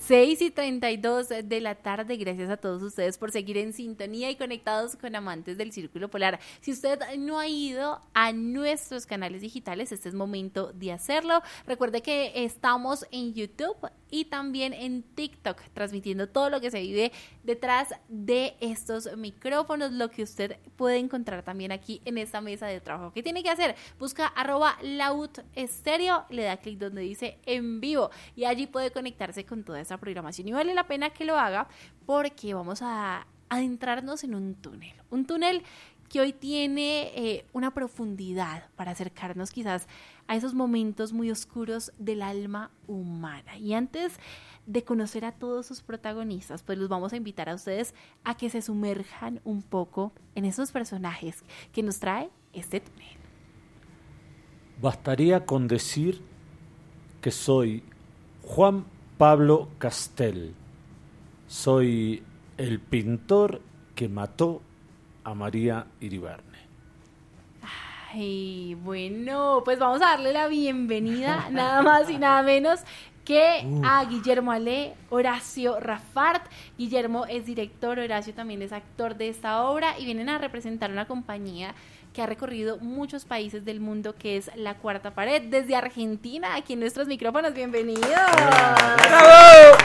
6:32 de la tarde. Gracias a todos ustedes por seguir en sintonía y conectados con Amantes del Círculo Polar. Si usted no ha ido a nuestros canales digitales, este es momento de hacerlo. Recuerde que estamos en YouTube y también en TikTok, transmitiendo todo lo que se vive detrás de estos micrófonos, lo que usted puede encontrar también aquí en esta mesa de trabajo. ¿Qué tiene que hacer? Busca @lautestéreo, le da clic donde dice en vivo y allí puede conectarse con toda esta programación. Y vale la pena que lo haga porque vamos a adentrarnos en un túnel que hoy tiene una profundidad para acercarnos quizás a esos momentos muy oscuros del alma humana. Y antes de conocer a todos sus protagonistas, pues los vamos a invitar a ustedes a que se sumerjan un poco en esos personajes que nos trae este túnel. Bastaría con decir que soy Juan Pablo Castel. Soy el pintor que mató a María Iribarne. Ay, bueno, pues vamos a darle la bienvenida, nada más y nada menos que a Guillermo Ale Horacio Rafart. Guillermo es director, Horacio también es actor de esta obra y vienen a representar una compañía que ha recorrido muchos países del mundo, que es La Cuarta Pared, desde Argentina, aquí en nuestros micrófonos. ¡Bienvenidos! ¡Bravo!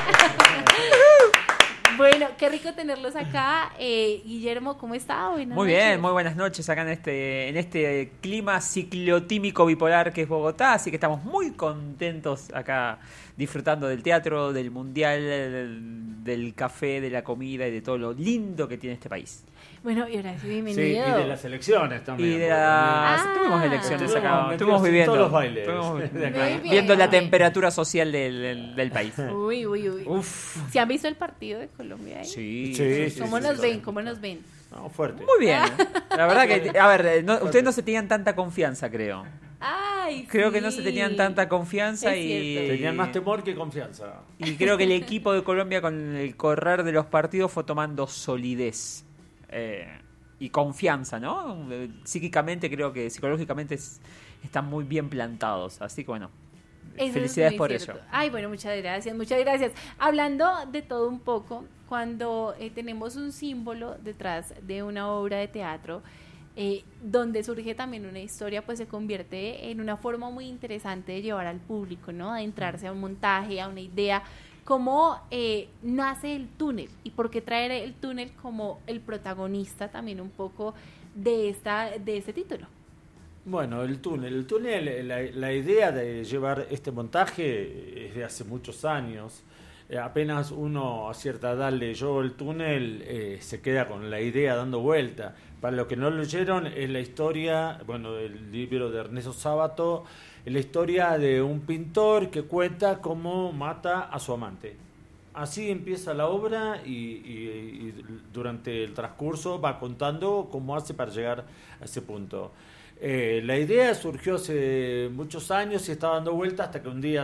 Bueno, qué rico tenerlos acá. Guillermo, ¿cómo está? Buenas noches. Bien, muy buenas noches acá en este clima ciclotímico bipolar que es Bogotá, así que estamos muy contentos acá disfrutando del teatro, del mundial, del café, de la comida y de todo lo lindo que tiene este país. Bueno, y Horacio, bienvenido. Sí, y de las elecciones también. Tuvimos elecciones acá, estuvimos viviendo todos los bailes. Viendo la temperatura social del país. Uy. Uf. ¿Se han visto el partido de Colombia ahí? Sí. ¿Cómo nos ven? No, fuerte. Muy bien. La verdad que, a ver, ustedes no se tenían tanta confianza, creo. Ay, creo que no se tenían tanta confianza y tenían más temor que confianza. Y creo que el equipo de Colombia con el correr de los partidos fue tomando solidez y confianza, ¿no? Psíquicamente creo que psicológicamente están muy bien plantados, así que bueno, felicidades por ello. Ay, bueno, muchas gracias. Hablando de todo un poco, cuando tenemos un símbolo detrás de una obra de teatro, donde surge también una historia, pues se convierte en una forma muy interesante de llevar al público, ¿no? De entrarse a un montaje, a una idea. ¿Cómo nace el túnel? ¿Y por qué traer el túnel como el protagonista también un poco de este título? Bueno, el túnel, la idea de llevar este montaje es de hace muchos años. Apenas uno a cierta edad leyó el túnel, se queda con la idea dando vuelta. Para los que no lo leyeron, es la historia, del libro de Ernesto Sábato, es la historia de un pintor que cuenta cómo mata a su amante. Así empieza la obra y durante el transcurso va contando cómo hace para llegar a ese punto. La idea surgió hace muchos años y estaba dando vuelta hasta que un día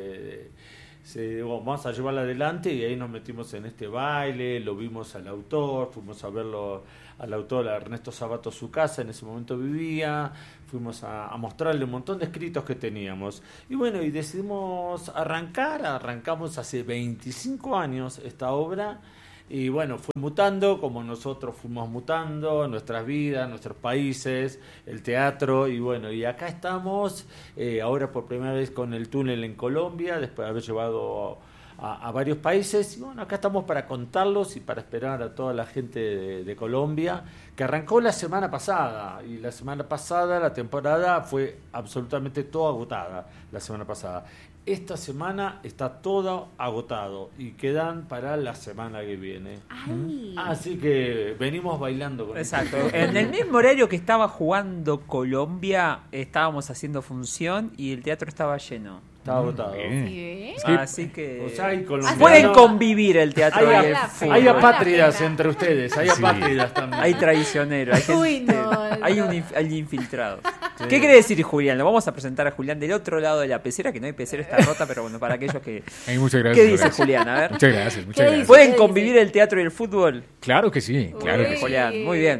vamos a llevarla adelante y ahí nos metimos en este baile, lo vimos al autor, fuimos a verlo al autor, a Ernesto Sábato, su casa, en ese momento vivía, fuimos a mostrarle un montón de escritos que teníamos y y decidimos arrancamos hace 25 años esta obra y fue mutando como nosotros fuimos mutando nuestras vidas, nuestros países, el teatro y acá estamos ahora por primera vez con el túnel en Colombia después de haber llevado a varios países y acá estamos para contarlos y para esperar a toda la gente de Colombia que arrancó la semana pasada y la semana pasada la temporada fue absolutamente toda agotada la semana pasada. Esta semana está todo agotado y quedan para la semana que viene. Ay. Así que venimos bailando con exacto. En el mismo horario que estaba jugando Colombia, estábamos haciendo función y el teatro estaba lleno. Estaba agotado. ¿Sí? Así que pueden convivir el teatro y el fútbol. Hay apátridas entre ustedes, hay apátridas también. Hay traicioneros, hay infiltrados. Sí. ¿Qué quiere decir Julián? Lo vamos a presentar a Julián del otro lado de la pecera, que no hay pecera, está rota, pero para aquellos que... Muchas gracias. ¿Qué dice Julián? A ver. Muchas gracias. ¿Pueden convivir el teatro y el fútbol? Claro que sí, claro que sí. Julián, muy bien.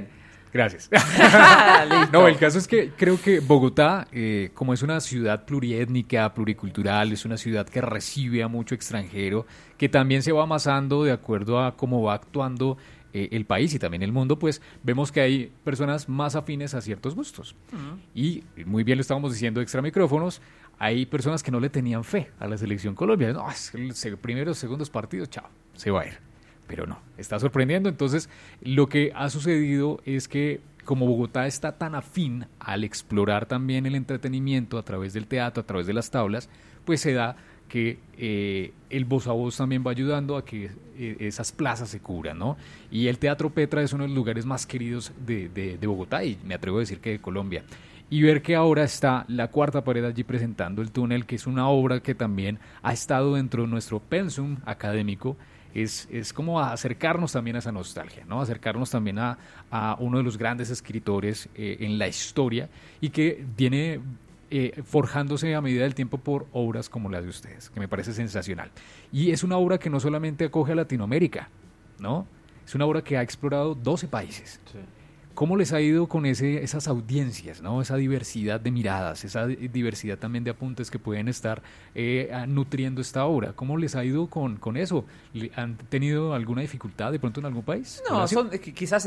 Gracias. Listo. No, el caso es que creo que Bogotá, como es una ciudad pluriétnica, pluricultural, es una ciudad que recibe a mucho extranjero, que también se va amasando de acuerdo a cómo va actuando el país y también el mundo, pues vemos que hay personas más afines a ciertos gustos. Y muy bien lo estábamos diciendo extra micrófonos, hay personas que no le tenían fe a la selección Colombia. No, es que primeros, segundos partidos, chao, se va a ir. Pero no, está sorprendiendo. Entonces, lo que ha sucedido es que como Bogotá está tan afín al explorar también el entretenimiento a través del teatro, a través de las tablas, pues se da que el voz a voz también va ayudando a que esas plazas se cubran, ¿no? Y el Teatro Petra es uno de los lugares más queridos de Bogotá y me atrevo a decir que de Colombia. Y ver que ahora está La Cuarta Pared allí presentando El Túnel, que es una obra que también ha estado dentro de nuestro pensum académico, es como acercarnos también a esa nostalgia, ¿no? Acercarnos también a uno de los grandes escritores en la historia y que viene forjándose a medida del tiempo por obras como las de ustedes, que me parece sensacional. Y es una obra que no solamente acoge a Latinoamérica, ¿no? Es una obra que ha explorado 12 países. Sí. ¿Cómo les ha ido con esas audiencias, ¿no? Esa diversidad de miradas, esa diversidad también de apuntes que pueden estar nutriendo esta obra? ¿Cómo les ha ido con eso? ¿Han tenido alguna dificultad de pronto en algún país? No, son quizás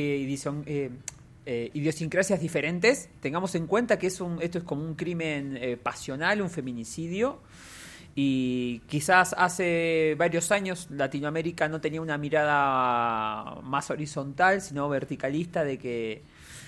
idiosincrasias diferentes. Tengamos en cuenta que esto es como un crimen pasional, un feminicidio. Y quizás hace varios años Latinoamérica no tenía una mirada más horizontal, sino verticalista, de que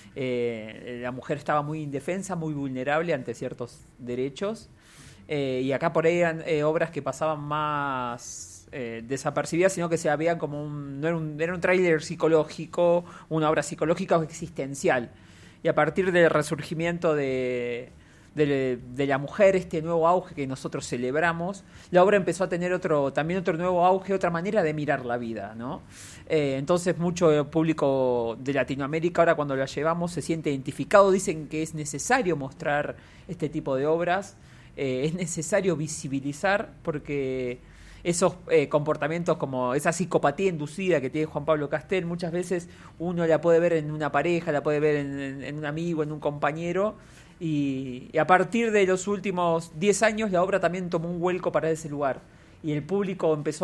la mujer estaba muy indefensa, muy vulnerable ante ciertos derechos. Y acá por ahí eran obras que pasaban más desapercibidas, sino que se veían como era un tráiler psicológico, una obra psicológica o existencial. Y a partir del resurgimiento de la mujer, este nuevo auge que nosotros celebramos, la obra empezó a tener también otro nuevo auge, otra manera de mirar la vida, ¿no? Entonces mucho público de Latinoamérica ahora cuando la llevamos se siente identificado, dicen que es necesario mostrar este tipo de obras, es necesario visibilizar porque esos comportamientos como esa psicopatía inducida que tiene Juan Pablo Castel, muchas veces uno la puede ver en una pareja, la puede ver en un amigo, en un compañero. Y a partir de los últimos 10 años la obra también tomó un vuelco para ese lugar. Y el público empezó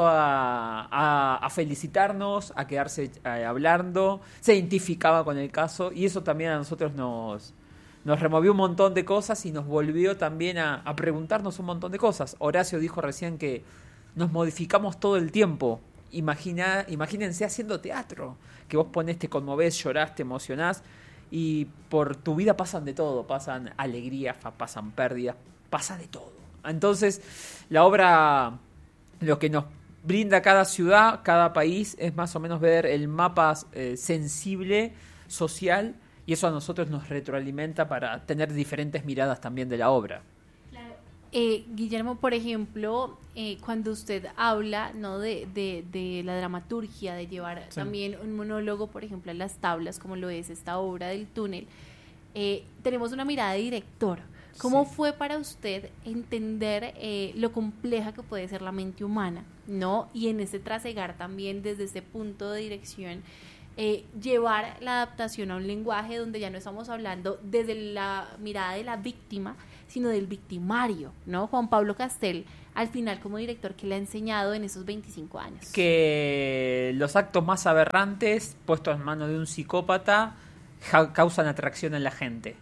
a felicitarnos, a quedarse hablando, se identificaba con el caso y eso también a nosotros nos removió un montón de cosas y nos volvió también a preguntarnos un montón de cosas. Horacio dijo recién que nos modificamos todo el tiempo. Imagínense haciendo teatro, que vos ponés, te conmovés, llorás, te emocionás. Y por tu vida pasan de todo, pasan alegrías, pasan pérdidas, pasa de todo. Entonces, la obra, lo que nos brinda cada ciudad, cada país, es más o menos ver el mapa sensible, social, y eso a nosotros nos retroalimenta para tener diferentes miradas también de la obra. Guillermo, por ejemplo, cuando usted habla, ¿no?, de la dramaturgia, de llevar también un monólogo, por ejemplo, a las tablas, como lo es esta obra del túnel, tenemos una mirada de director. ¿Cómo fue para usted entender lo compleja que puede ser la mente humana, ¿no? Y en ese trasegar también desde ese punto de dirección, llevar la adaptación a un lenguaje donde ya no estamos hablando desde la mirada de la víctima, sino del victimario, ¿no? Juan Pablo Castel, al final como director, ¿qué le ha enseñado en esos 25 años? Que los actos más aberrantes puestos en manos de un psicópata causan atracción en la gente.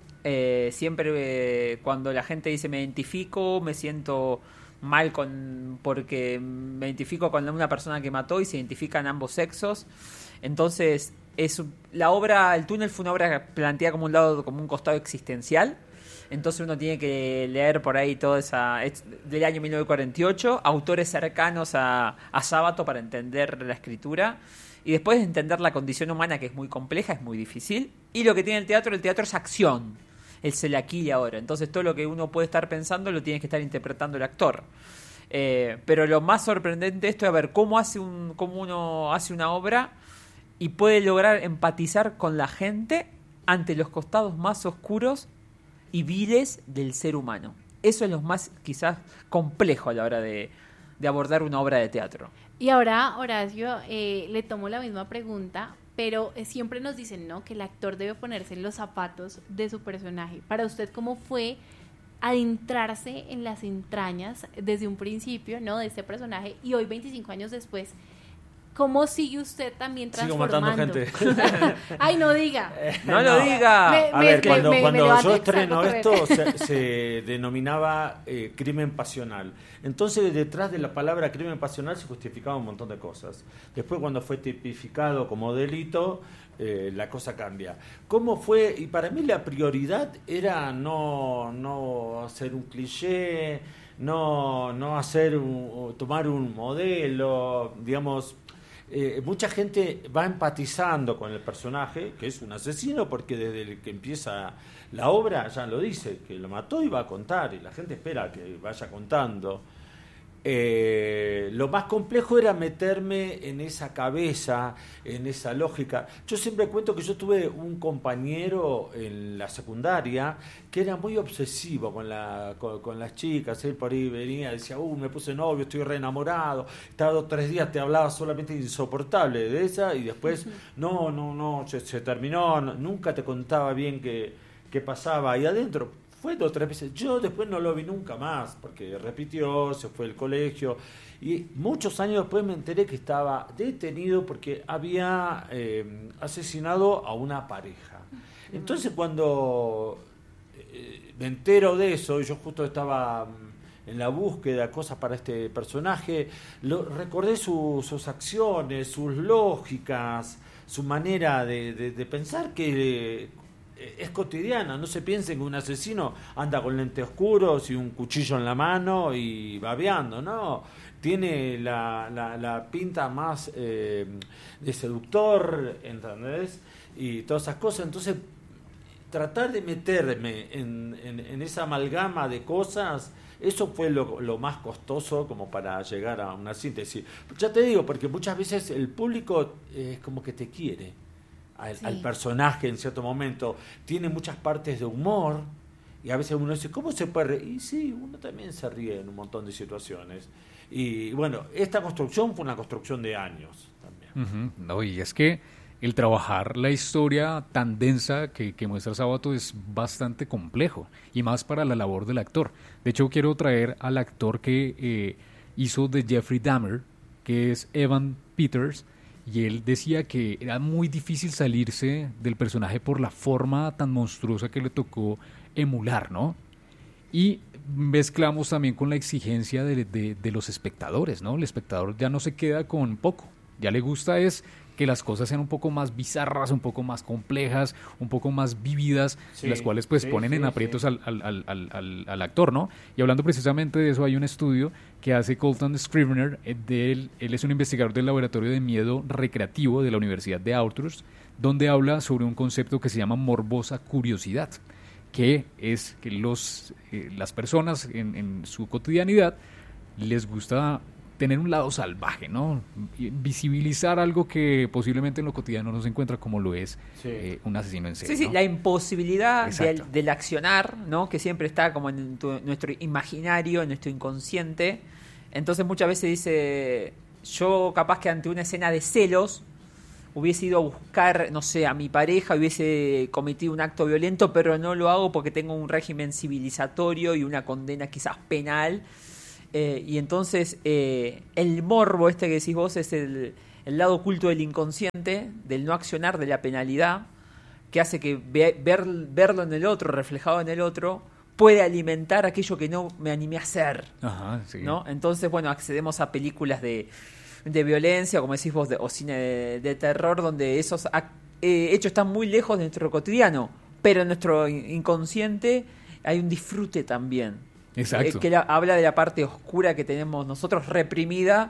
Siempre cuando la gente dice me identifico, me siento mal porque me identifico con una persona que mató y se identifican ambos sexos. Entonces, la obra El Túnel fue una obra planteada como un costado existencial. Entonces uno tiene que leer por ahí toda esa... Es del año 1948, autores cercanos a Sábato para entender la escritura. Y después de entender la condición humana, que es muy compleja, es muy difícil. Y lo que tiene el teatro es acción. Es el aquí y ahora. Entonces todo lo que uno puede estar pensando lo tiene que estar interpretando el actor. Pero lo más sorprendente de esto es ver cómo uno hace una obra y puede lograr empatizar con la gente ante los costados más oscuros y viles del ser humano. Eso es lo más quizás complejo a la hora de abordar una obra de teatro. Y ahora, Horacio, le tomo la misma pregunta pero siempre nos dicen, ¿no?, que el actor debe ponerse en los zapatos de su personaje. Para usted, ¿cómo fue adentrarse en las entrañas desde un principio, ¿no?, de este personaje, y hoy 25 años después, cómo sigue usted también transformando? Sigo matando gente. Ay, no diga. No lo diga. A ver, cuando levanto yo y estreno salgo a esto correr. se denominaba crimen pasional. Entonces, detrás de la palabra crimen pasional se justificaba un montón de cosas. Después, cuando fue tipificado como delito, la cosa cambia. ¿Cómo fue? Y para mí la prioridad era no hacer un cliché, no hacer tomar un modelo, digamos. Mucha gente va empatizando con el personaje, que es un asesino, porque desde el que empieza la obra ya lo dice, que lo mató y va a contar, y la gente espera que vaya contando. Lo más complejo era meterme en esa cabeza, en esa lógica. Yo siempre cuento que yo tuve un compañero en la secundaria que era muy obsesivo con las chicas. Él por ahí venía, decía, me puse novio, estoy re enamorado, estaba 2 o 3 días, te hablaba solamente insoportable de esa, y después no, se terminó, nunca te contaba bien qué pasaba ahí adentro. Fue 2 o 3 veces. Yo después no lo vi nunca más, porque repitió, se fue al colegio. Y muchos años después me enteré que estaba detenido porque había asesinado a una pareja. Entonces, cuando me entero de eso, y yo justo estaba en la búsqueda de cosas para este personaje, recordé sus acciones, sus lógicas, su manera de pensar, que es cotidiana. No se piensen que un asesino anda con lentes oscuros y un cuchillo en la mano y babeando, no. Tiene la pinta más de seductor, ¿entendés? Y todas esas cosas. Entonces, tratar de meterme en esa amalgama de cosas, eso fue lo más costoso como para llegar a una síntesis. Ya te digo, porque muchas veces el público es como que te quiere. Al personaje en cierto momento tiene muchas partes de humor, y a veces uno dice, ¿cómo se puede reír? Y sí, uno también se ríe en un montón de situaciones. Y bueno, esta construcción fue una construcción de años también. No, y es que el trabajar la historia tan densa que muestra Sábato es bastante complejo, y más para la labor del actor. De hecho, quiero traer al actor que hizo de Jeffrey Dahmer, que es Evan Peters. Y él decía que era muy difícil salirse del personaje por la forma tan monstruosa que le tocó emular, ¿no? Y mezclamos también con la exigencia de los espectadores, ¿no? El espectador ya no se queda con poco, ya le gusta es que las cosas sean un poco más bizarras, un poco más complejas, un poco más vívidas, las cuales pues ponen en aprietos al actor, ¿no? Y hablando precisamente de eso, hay un estudio que hace Colton Scrivener, él es un investigador del Laboratorio de Miedo Recreativo de la Universidad de Aarhus, donde habla sobre un concepto que se llama morbosa curiosidad, que es que las personas en su cotidianidad les gusta tener un lado salvaje, ¿no? Visibilizar algo que posiblemente en lo cotidiano no se encuentra, como lo es un asesino en serie. Sí, ¿no? La imposibilidad del accionar, ¿no? Que siempre está como en nuestro imaginario, en nuestro inconsciente. Entonces muchas veces dice, yo capaz que ante una escena de celos hubiese ido a buscar, no sé, a mi pareja, hubiese cometido un acto violento, pero no lo hago porque tengo un régimen civilizatorio y una condena quizás penal. Y entonces el morbo que decís vos es el lado oculto del inconsciente, del no accionar, de la penalidad, que hace que verlo en el otro, reflejado en el otro, puede alimentar aquello que no me animé a hacer. Ajá, sí. ¿No? Entonces, bueno, accedemos a películas de violencia, como decís vos, o cine de terror, donde esos hechos están muy lejos de nuestro cotidiano, pero en nuestro inconsciente hay un disfrute también. Exacto. Que habla de la parte oscura que tenemos nosotros reprimida,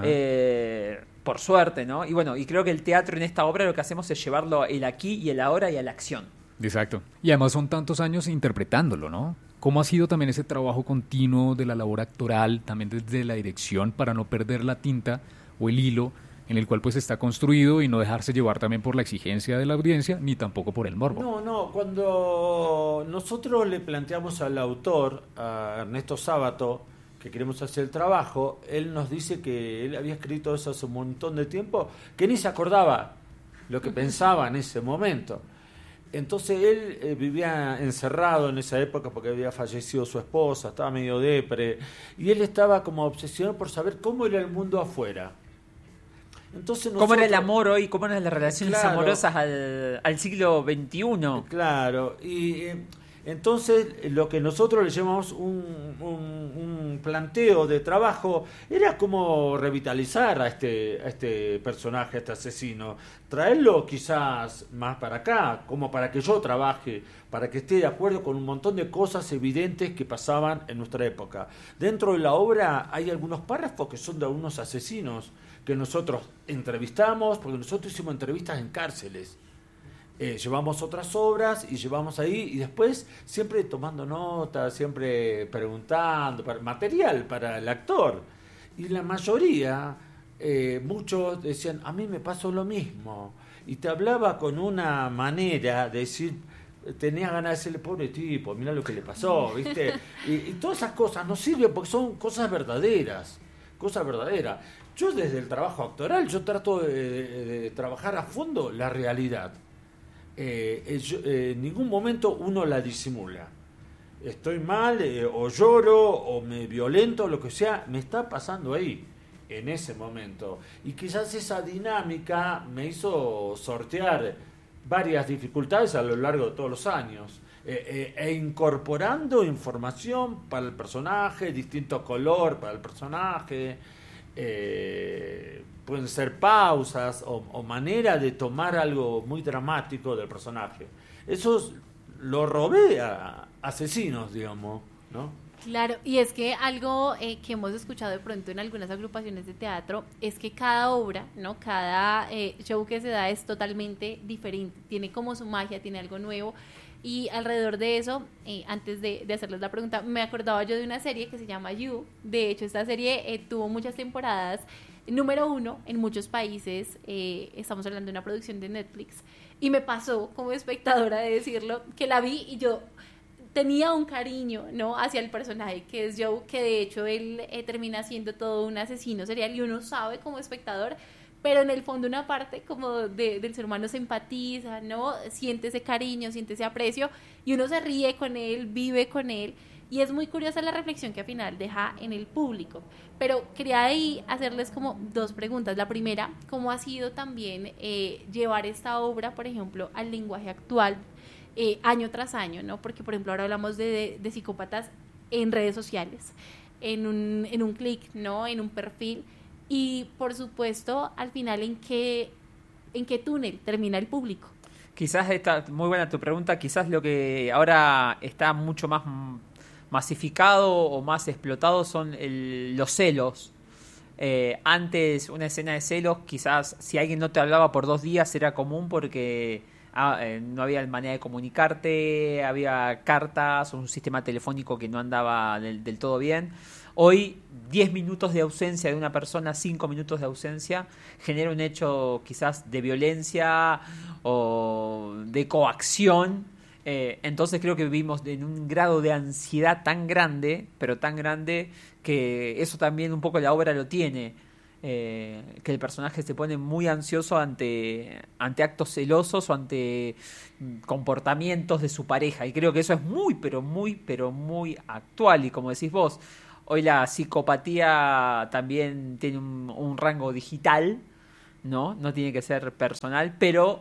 por suerte, ¿no? Y bueno, y creo que el teatro en esta obra lo que hacemos es llevarlo el aquí y el ahora y a la acción. Exacto. Y además son tantos años interpretándolo, ¿no? ¿Cómo ha sido también ese trabajo continuo de la labor actoral, también desde la dirección, para no perder la tinta o el hilo en el cual pues está construido y no dejarse llevar también por la exigencia de la audiencia, ni tampoco por el morbo? No, cuando nosotros le planteamos al autor, a Ernesto Sábato, que queremos hacer el trabajo, él nos dice que él había escrito eso hace un montón de tiempo, que ni se acordaba lo que pensaba en ese momento. Entonces él vivía encerrado en esa época porque había fallecido su esposa, estaba medio depre, y él estaba como obsesionado por saber cómo era el mundo afuera. Entonces ¿Cómo era el amor hoy? ¿Cómo eran las relaciones amorosas al siglo XXI? Claro, y entonces lo que nosotros le llamamos un planteo de trabajo era como revitalizar a este personaje, a este asesino, traerlo quizás más para acá, como para que yo trabaje, para que esté de acuerdo con un montón de cosas evidentes que pasaban en nuestra época. Dentro de la obra hay algunos párrafos que son de algunos asesinos que nosotros entrevistamos, porque nosotros hicimos entrevistas en cárceles. Llevamos otras obras y llevamos ahí, y después siempre tomando notas, siempre preguntando, material para el actor. Y la mayoría, muchos decían, a mí me pasó lo mismo. Y te hablaba con una manera de decir, tenía ganas de decirle, pobre tipo, mirá lo que le pasó, ¿viste? Y todas esas cosas nos sirven porque son cosas verdaderas. Yo desde el trabajo actoral, yo trato de trabajar a fondo la realidad. En ningún momento uno la disimula. Estoy mal, o lloro, o me violento, lo que sea, me está pasando ahí, en ese momento. Y quizás esa dinámica me hizo sortear varias dificultades a lo largo de todos los años. Incorporando información para el personaje, distinto color para el personaje, pueden ser pausas o manera de tomar algo muy dramático del personaje. Eso lo robé a asesinos, digamos, ¿no? Claro, y es que algo que hemos escuchado de pronto en algunas agrupaciones de teatro es que cada obra, ¿no? Cada show que se da es totalmente diferente, tiene como su magia, tiene algo nuevo. Y alrededor de eso, antes de hacerles la pregunta, me acordaba yo de una serie que se llama You. De hecho, esta serie tuvo muchas temporadas, número 1 en muchos países. Estamos hablando de una producción de Netflix. Y me pasó, como espectadora de decirlo, que la vi y yo tenía un cariño, ¿no?, hacia el personaje que es Joe, que de hecho él termina siendo todo un asesino serial y uno sabe como espectador, pero en el fondo una parte como del ser humano se empatiza, ¿no? Siente ese cariño, siente ese aprecio y uno se ríe con él, vive con él, y es muy curiosa la reflexión que al final deja en el público. Pero quería ahí hacerles como 2 preguntas. La primera, ¿cómo ha sido también llevar esta obra, por ejemplo, al lenguaje actual, año tras año, ¿no? Porque, por ejemplo, ahora hablamos de psicópatas en redes sociales, en un clic, ¿no?, en un perfil. Y por supuesto, al final, ¿en qué túnel termina el público? Quizás está muy buena tu pregunta. Quizás lo que ahora está mucho más masificado o más explotado son los celos. Antes, una escena de celos, quizás si alguien no te hablaba por 2 días era común porque no había manera de comunicarte, había cartas o un sistema telefónico que no andaba del todo bien. Hoy 10 minutos de ausencia de una persona, 5 minutos de ausencia, genera un hecho quizás de violencia o de coacción. Entonces creo que vivimos en un grado de ansiedad tan grande, pero tan grande, que eso también un poco la obra lo tiene. Que el personaje se pone muy ansioso ante actos celosos o ante comportamientos de su pareja. Y creo que eso es muy, pero muy actual. Y como decís vos, hoy la psicopatía también tiene un rango digital, ¿no? No tiene que ser personal, pero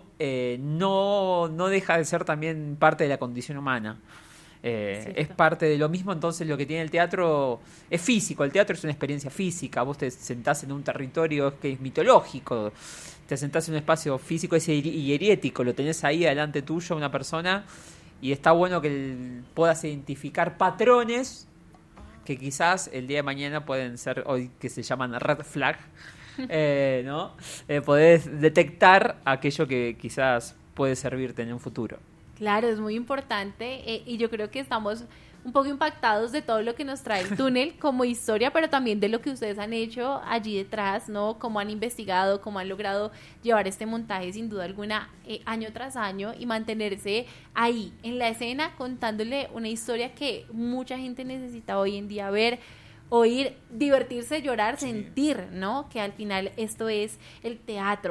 no deja de ser también parte de la condición humana. Es parte de lo mismo. Entonces lo que tiene el teatro es físico. El teatro es una experiencia física. Vos te sentás en un territorio que es mitológico, te sentás en un espacio físico y heriético, lo tenés ahí delante tuyo una persona, y está bueno que puedas identificar patrones que quizás el día de mañana pueden ser, hoy que se llaman red flag, ¿no? Podés detectar aquello que quizás puede servirte en un futuro. Claro, es muy importante, y yo creo que estamos un poco impactados de todo lo que nos trae el túnel como historia, pero también de lo que ustedes han hecho allí detrás, ¿no? Cómo han investigado, cómo han logrado llevar este montaje sin duda alguna año tras año y mantenerse ahí en la escena contándole una historia que mucha gente necesita hoy en día ver, oír, divertirse, llorar, sentir, ¿no? Que al final esto es el teatro.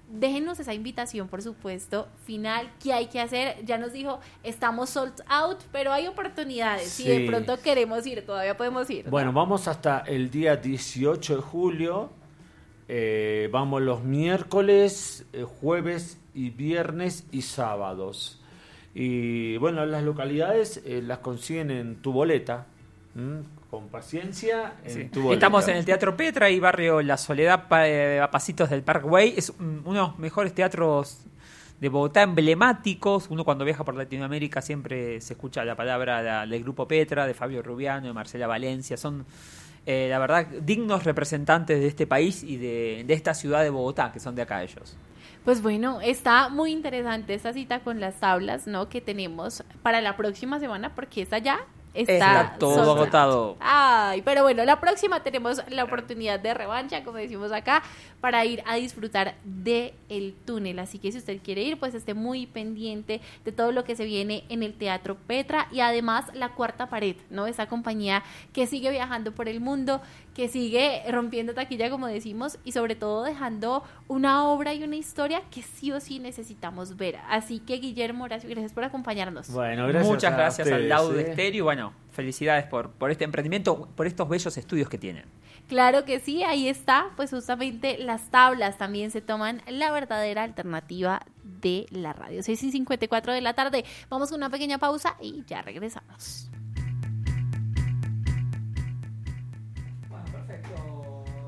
déjenos esa invitación, por supuesto, final, ¿qué hay que hacer? Ya nos dijo, estamos sold out, pero hay oportunidades. Sí. Si de pronto queremos ir, todavía podemos ir, ¿no? Bueno, vamos hasta el día 18 de julio. Vamos los miércoles, jueves y viernes y sábados. Y bueno, las localidades las consiguen en tu boleta. Con paciencia en Sí. tu boleta. Estamos en el Teatro Petra y barrio La Soledad, a pasitos del Parkway. Es uno de los mejores teatros de Bogotá, emblemáticos. Uno cuando viaja por Latinoamérica siempre se escucha la palabra del Grupo Petra, de Fabio Rubiano, de Marcela Valencia. Son, la verdad, dignos representantes de este país y de esta ciudad de Bogotá, que son de acá ellos. Pues bueno, está muy interesante esta cita con las tablas, ¿no? Que tenemos para la próxima semana, porque esta ya está todo sold out. agotado. Ay, pero bueno, la próxima tenemos la oportunidad de revancha, como decimos acá, para ir a disfrutar de el túnel. Así que si usted quiere ir, pues esté muy pendiente de todo lo que se viene en el Teatro Petra y además La Cuarta Pared, ¿no? Esa compañía que sigue viajando por el mundo, que sigue rompiendo taquilla, como decimos, y sobre todo dejando una obra y una historia que sí o sí necesitamos ver. Así que, Guillermo, Horacio, gracias por acompañarnos. Bueno, gracias. Muchas gracias al ustedes, Laudo Estéreo. Bueno, felicidades por este emprendimiento, por estos bellos estudios que tienen. Claro que sí, ahí está, pues justamente las tablas también se toman la verdadera alternativa de la radio. 6:54 de la tarde, vamos con una pequeña pausa y ya regresamos.